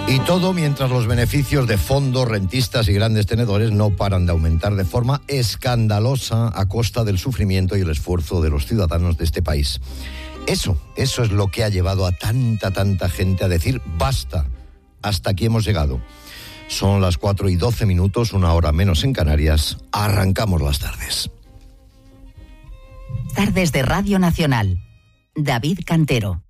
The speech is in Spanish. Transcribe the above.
Y todo mientras los beneficios de fondos, rentistas y grandes tenedores no paran de aumentar de forma escandalosa a costa del sufrimiento y el esfuerzo de los ciudadanos de este país. Eso es lo que ha llevado a tanta gente a decir basta, hasta aquí hemos llegado. Son las 4:12, una hora menos en Canarias. Arrancamos las tardes. Tardes de Radio Nacional. David Cantero.